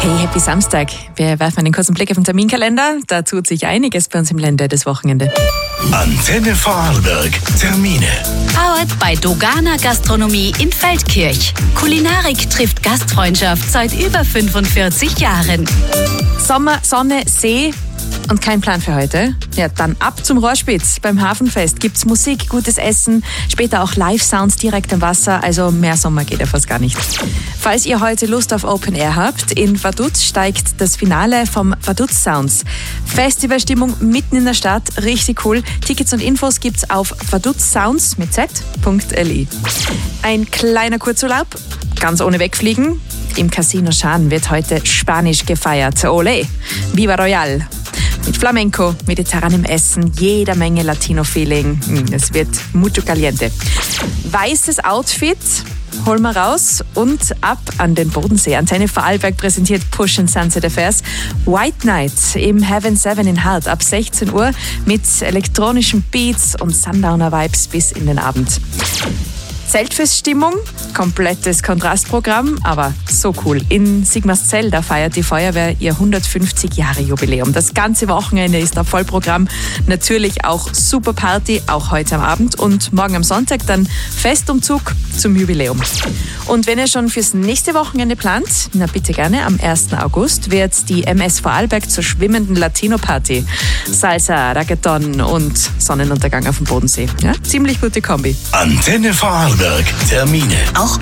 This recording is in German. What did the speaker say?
Hey, happy Samstag. Wir werfen einen kurzen Blick auf den Terminkalender. Da tut sich einiges bei uns im Länder das Wochenende. Antenne Vorarlberg. Termine. Powered bei Dogana Gastronomie in Feldkirch. Kulinarik trifft Gastfreundschaft seit über 45 Jahren. Sommer, Sonne, See und kein Plan für heute? Ja, dann ab zum Rohrspitz. Beim Hafenfest gibt's Musik, gutes Essen, später auch Live-Sounds direkt am Wasser, also mehr Sommer geht ja fast gar nicht. Falls ihr heute Lust auf Open Air habt, in Vaduz steigt das Finale vom Vaduz Sounds. Festivalstimmung mitten in der Stadt, richtig cool. Tickets und Infos gibt's auf vaduzsounds mit z.li. Ein kleiner Kurzurlaub, ganz ohne wegfliegen. Im Casino Schaan wird heute Spanisch gefeiert. Olé, Viva Royal. Mit Flamenco, mediterranem Essen, jeder Menge Latino-Feeling. Es wird mucho caliente. Weißes Outfit holen wir raus und ab an den Bodensee. Antenne Vorarlberg präsentiert Push and Sunset Affairs. White Night im Heaven 7 in Hart ab 16 Uhr mit elektronischen Beats und Sundowner-Vibes bis in den Abend. Zeltfeststimmung, komplettes Kontrastprogramm, aber so cool. In Sigmarszell, da feiert die Feuerwehr ihr 150-Jahre-Jubiläum. Das ganze Wochenende ist da Vollprogramm. Natürlich auch super Party, auch heute am Abend und morgen am Sonntag dann Festumzug zum Jubiläum. Und wenn ihr schon fürs nächste Wochenende plant, na bitte gerne, am 1. August wird die MS Vorarlberg zur schwimmenden Latino-Party. Salsa, Reggaeton und Sonnenuntergang auf dem Bodensee. Ja, ziemlich gute Kombi. Antenne Vorarlberg. Termine. Auch